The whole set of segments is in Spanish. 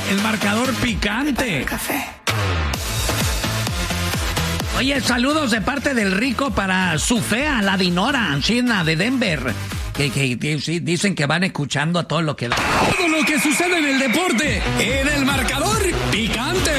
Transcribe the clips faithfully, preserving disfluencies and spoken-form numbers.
el marcador picante. Café. Oye, saludos de parte del Rico para su fea, la Dinora, China de Denver. Que, que, que sí, dicen que van escuchando a todo lo que da. Todo lo que sucede en el deporte, en el marcador picante.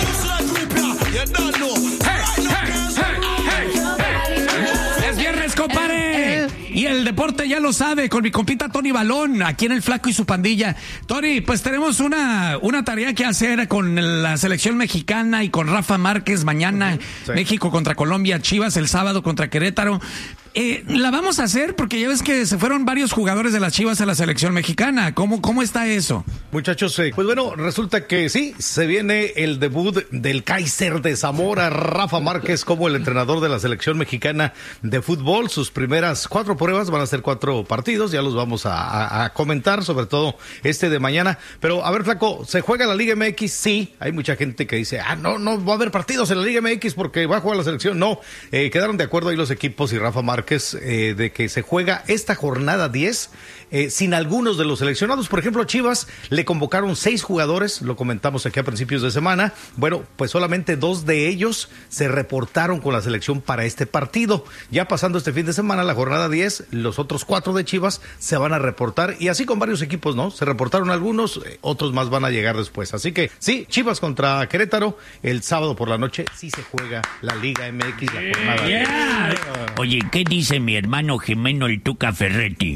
Es viernes, compadre. Y el deporte ya lo sabe, con mi compita Tony Balón, aquí en el Flaco y su pandilla. Tony, pues tenemos una, una tarea que hacer con la selección mexicana y con Rafa Márquez mañana. Sí. México contra Colombia, Chivas el sábado contra Querétaro. Eh, la vamos a hacer porque ya ves que se fueron varios jugadores de las Chivas a la selección mexicana. ¿Cómo, cómo está eso? Muchachos, eh, pues bueno, resulta que sí, se viene el debut del Kaiser de Zamora, Rafa Márquez, como el entrenador de la selección mexicana de fútbol. Sus primeras cuatro pruebas van a ser cuatro partidos, ya los vamos a, a, a comentar, sobre todo este de mañana. Pero, a ver, Flaco, ¿se juega la Liga M X? Sí, hay mucha gente que dice, ah, no, no va a haber partidos en la Liga M X porque va a jugar la selección. No, eh, quedaron de acuerdo ahí los equipos y Rafa Márquez. Eh, de que se juega esta jornada diez eh, sin algunos de los seleccionados. Por ejemplo, a Chivas le convocaron seis jugadores, lo comentamos aquí a principios de semana. Bueno, pues solamente dos de ellos se reportaron con la selección para este partido. Ya pasando este fin de semana, la jornada diez, los otros cuatro de Chivas se van a reportar, y así con varios equipos, ¿no? Se reportaron algunos, eh, otros más van a llegar después. Así que sí, Chivas contra Querétaro el sábado por la noche, sí se juega la Liga M X, la jornada yeah. diez. Oye, ¿qué dice mi hermano Jimeno el Tuca Ferretti?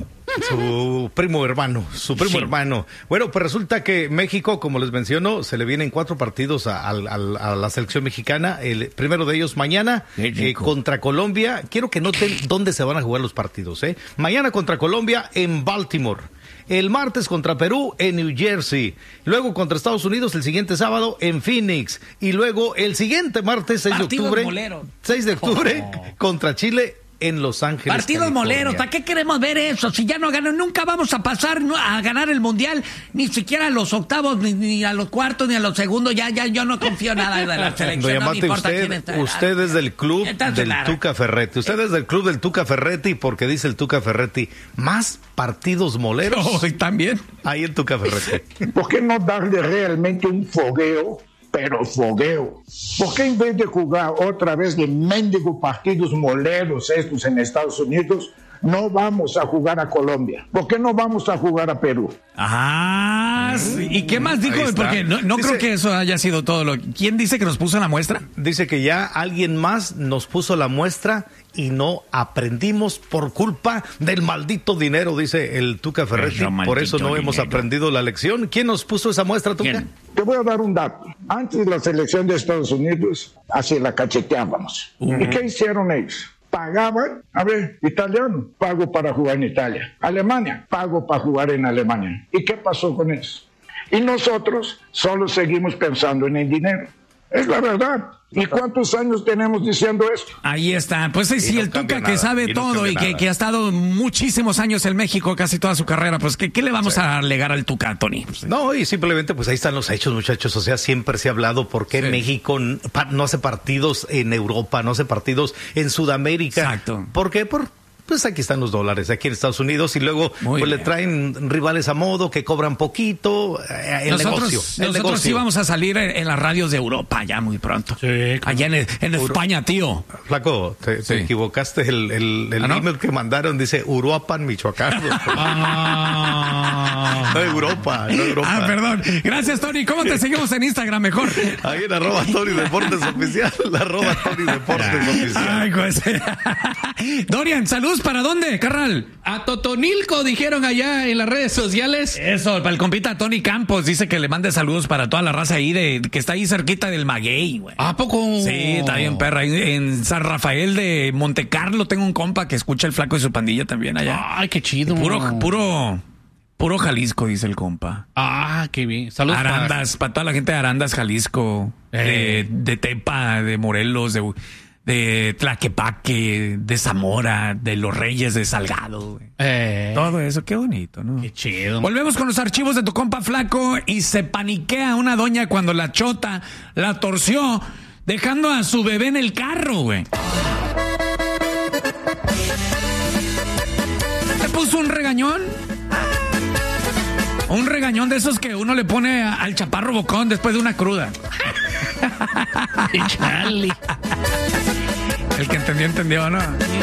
Su primo hermano, su primo sí. hermano. Bueno, pues resulta que México, como les menciono, se le vienen cuatro partidos a, a, a la selección mexicana. El primero de ellos mañana eh, contra Colombia. Quiero que noten dónde se van a jugar los partidos. ¿eh? Mañana contra Colombia en Baltimore. El martes contra Perú en New Jersey. Luego contra Estados Unidos el siguiente sábado en Phoenix. Y luego el siguiente martes, seis de octubre, seis de octubre oh. contra Chile en Los Ángeles, partidos moleros, ¿para qué queremos ver eso? Si ya no ganan, nunca vamos a pasar a ganar el Mundial, ni siquiera a los octavos, ni, ni a los cuartos, ni a los segundos. Ya, ya, yo no confío nada de la selección. No me importa usted, quién está. Usted es del club Entonces, del nada. Tuca Ferretti. Usted es del club del Tuca Ferretti, porque dice el Tuca Ferretti, más partidos moleros. Oh, también. Ahí el Tuca Ferretti. ¿Por qué no darle realmente un fogueo? Pero fogueo. ¿Por qué en vez de jugar otra vez de mendigo partidos moleros estos en Estados Unidos, no vamos a jugar a Colombia? ¿Por qué no vamos a jugar a Perú? Ah, sí. ¿Y qué más dijo? Porque no, no dice, creo que eso haya sido todo. Lo ¿Quién dice que nos puso la muestra? Dice que ya alguien más nos puso la muestra y no aprendimos por culpa del maldito dinero, dice el Tuca Ferretti. Eso, por eso no dinero. hemos aprendido la lección. ¿Quién nos puso esa muestra, Tuca? ¿Quién? Te voy a dar un dato. Antes de la selección de Estados Unidos, así la cacheteábamos. Uh-huh. ¿Y qué hicieron ellos? Pagaban, a ver, italiano, pago para jugar en Italia. Alemania, pago para jugar en Alemania. ¿Y qué pasó con eso? Y nosotros solo seguimos pensando en el dinero. Es la verdad. ¿Y cuántos años tenemos diciendo esto? Ahí está. Pues sí, sí, no el Tuca que sabe y no todo y que, que ha estado muchísimos años en México, casi toda su carrera. Pues, ¿qué, qué le vamos sí. a alegar al Tuca, Tony? Pues, no, y simplemente, pues ahí están los hechos, muchachos. O sea, siempre se ha hablado por qué sí. México no hace partidos en Europa, no hace partidos en Sudamérica. Exacto. ¿Por qué? Por... Pues aquí están los dólares, aquí en Estados Unidos, y luego pues le traen rivales a modo que cobran poquito, eh, el nosotros, negocio. El nosotros negocio. sí vamos a salir en, en las radios de Europa ya muy pronto. Sí, claro. Allá en, en España, tío. Flaco, te, sí. te equivocaste, el, el, el ¿Ah, no? email que mandaron dice Uruapan, Michoacán. ah. No Europa, no Europa. Ah, perdón. Gracias, Tony. ¿Cómo te seguimos en Instagram mejor? Ahí en arroba Tony Deportes Oficial, arroba Tony Deportes Oficial. Ay, pues. Dorian, saludos. ¿Para dónde, carnal? A Totonilco, dijeron allá en las redes sociales. Eso, para el compita Tony Campos, dice que le mande saludos para toda la raza ahí, de que está ahí cerquita del Maguey, güey. ¿A poco? Sí, está bien, perra. En San Rafael de Montecarlo tengo un compa que escucha el Flaco y su pandilla también allá. Ay, qué chido. Puro, puro, puro Jalisco, dice el compa. Ah, qué bien. Saludos. Arandas, para, para toda la gente de Arandas, Jalisco, eh. de, de Tepa, de Morelos, de... de Tlaquepaque, de Zamora, de Los Reyes de Salgado. Eh. Todo eso, qué bonito, ¿no? Qué chido. Volvemos con los archivos de tu compa Flaco y se paniquea una doña cuando la chota la torció dejando a su bebé en el carro, güey. ¿Te puso un regañón? Un regañón de esos que uno le pone a- al chaparro bocón después de una cruda. Charlie. El que entendió, entendió, ¿no?